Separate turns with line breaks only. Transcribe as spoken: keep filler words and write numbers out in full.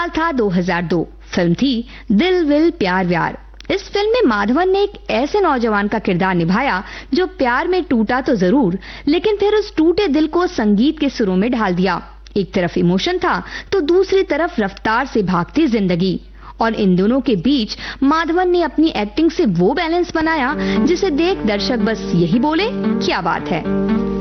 साल था दो हज़ार दो। फिल्म थी दिल विल प्यार व्यार। इस फिल्म में माधवन ने एक ऐसे नौजवान का किरदार निभाया जो प्यार में टूटा तो जरूर, लेकिन फिर उस टूटे दिल को संगीत के सुरों में ढाल दिया। एक तरफ इमोशन था तो दूसरी तरफ रफ्तार से भागती जिंदगी, और इन दोनों के बीच माधवन ने अपनी एक्टिंग से वो बैलेंस बनाया जिसे देख दर्शक बस यही बोले, क्या बात है।